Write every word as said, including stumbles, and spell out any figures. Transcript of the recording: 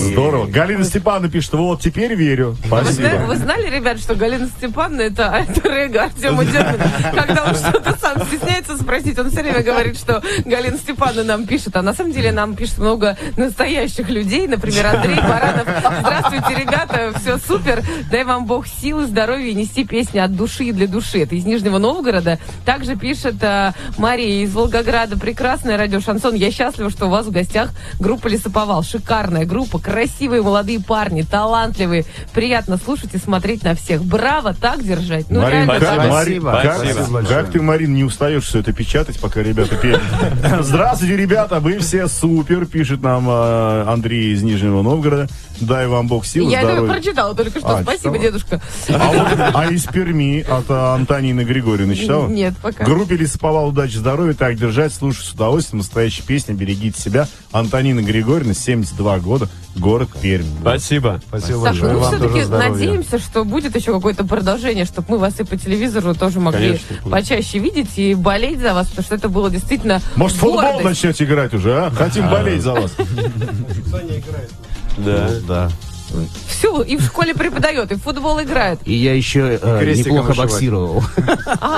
Здорово. Галина Степановна пишет, вот, теперь верю. Вы, Спасибо. зна- вы знали, ребят, что Галина Степановна это альтер-эго Артема Дедмина? Когда он что-то сам стесняется спросить, он все время говорит, что Галина Степановна нам пишет, а на самом деле нам пишет много настоящих людей, например, Андрей Баранов. Здравствуйте, ребята, все супер, дай вам Бог силы, здоровья и нести песни от души и для души. Это из Нижнего Новгорода. Также пишет а, Мария из Волгограда, прекрасное радио Шансон. Я счастлива, что у вас в гостях группа Лесоповал. Шикарная группа, красивые молодые парни, талантливые. Приятно слушать и смотреть на всех. Браво, так держать. Ну, Марин, реально, как, спасибо. Марин, как, Спасибо. как ты, Марин, не устаешь все это печатать, пока ребята пели? Здравствуйте, ребята, вы все супер, пишет нам э, Андрей из Нижнего Новгорода. Дай вам Бог сил, Я здоровья. это прочитала только что. А, Спасибо, читала? дедушка. А, вот, а из Перми от а, Антонины Григорьевны читала? Нет, пока. Группе Лесоповал удачи, здоровья, так держать, слушать с удовольствием. Настоящая песня «Берегите себя». Антонина Григорьевна, семьдесят два года, город Пермь. Спасибо. Спасибо Так, большое. ну Вам все-таки тоже здоровья. надеемся, что будет еще какое-то продолжение, чтобы мы вас и по телевизору тоже могли Конечно, будет. почаще видеть и болеть за вас, потому что это было действительно Может, футбол гордость. начнете играть уже, а? Хотим болеть за вас. Да. Да. Все, и в школе преподает, и в футбол играет. И я еще э, Крестиком неплохо вышивать. боксировал.